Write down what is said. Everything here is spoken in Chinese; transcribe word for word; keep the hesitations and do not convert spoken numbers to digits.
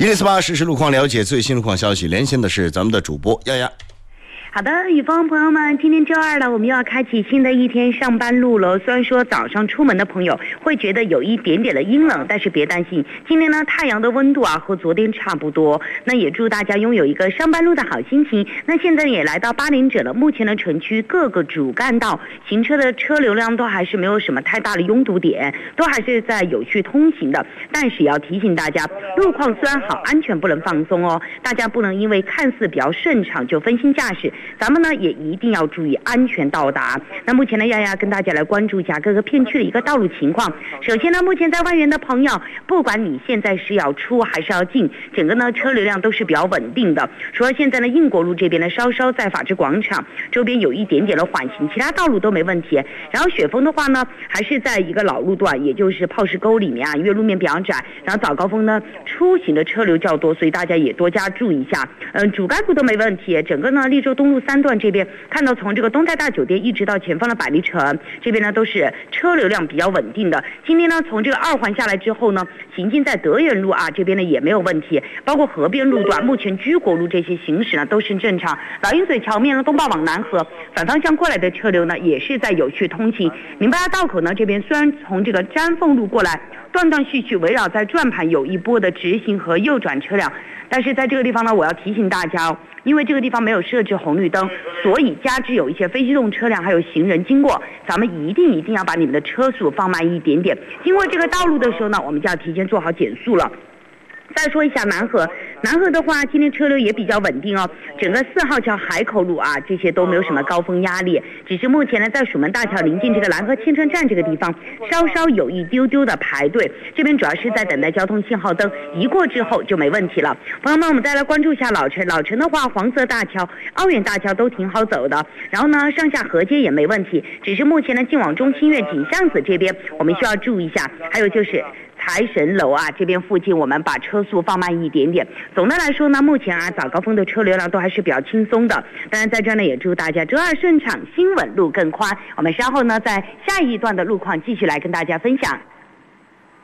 一零四八实时路况，了解最新路况消息，连线的是咱们的主播丫丫。 好的，雨峰朋友们，今天周二了，我们又要开启新的一天上班路了。虽然说早上出门的朋友会觉得有一点点的阴冷，但是别担心，今天呢太阳的温度啊和昨天差不多。那也祝大家拥有一个上班路的好心情。那现在也来到八点整了，目前的城区各个主干道行车的车流量都还是没有什么太大的拥堵点，都还是在有序通行的。但是也要提醒大家，路况虽然好，安全不能放松哦。大家不能因为看似比较顺畅就分心驾驶。咱们呢也一定要注意安全到达。那目前呢，丫丫跟大家来关注一下各个片区的一个道路情况。首先呢，目前在外缘的朋友，不管你现在是要出还是要进，整个呢车流量都是比较稳定的。除了现在呢应国路这边呢稍稍在法治广场周边有一点点的缓行，其他道路都没问题。然后雪峰的话呢，还是在一个老路段，也就是炮石沟里面啊，因为路面比较窄，然后早高峰呢出行的车流较多，所以大家也多加注意一下。嗯，主干路都没问题，整个呢利州东路三段这边看到从这个东泰大酒店一直到前方的百丽城这边呢都是车流量比较稳定的。今天呢从这个二环下来之后呢，行进在德源路啊这边呢也没有问题，包括河边路段，目前居国路这些行驶呢都是正常。老鹰嘴桥面呢东坝往南河反方向过来的车流呢也是在有序通行。明白道口呢这边虽然从这个詹凤路过来断断续续围绕在转盘有一波的直行和右转车辆，但是在这个地方呢我要提醒大家哦，因为这个地方没有设置红绿灯，所以加之有一些非机动车辆还有行人经过，咱们一定一定要把你们的车速放慢一点点。经过这个道路的时候呢，我们就要提前做好减速了。再说一下南河，南河的话，今天车流也比较稳定哦。整个四号桥、海口路啊，这些都没有什么高峰压力，只是目前呢，在蜀门大桥临近这个蓝河千城站这个地方，稍稍有一丢丢的排队。这边主要是在等待交通信号灯一过之后就没问题了。朋友们，我们再来关注一下老城。老城的话，黄色大桥、奥远大桥都挺好走的，然后呢，上下河街也没问题，只是目前呢，进往中清苑锦巷子这边，我们需要注意一下。还有就是财神楼啊，这边附近我们把车速放慢一点点。总的来说呢，目前啊早高峰的车流量都还是比较轻松的。当然在这呢也祝大家周二顺畅，心稳路更宽。我们稍后呢在下一段的路况继续来跟大家分享。